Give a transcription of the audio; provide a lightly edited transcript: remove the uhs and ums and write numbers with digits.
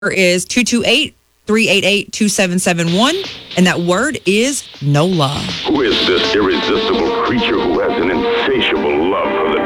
is 228-388-2771, and that word is NOLA. Who is this irresistible creature who has an insatiable love for the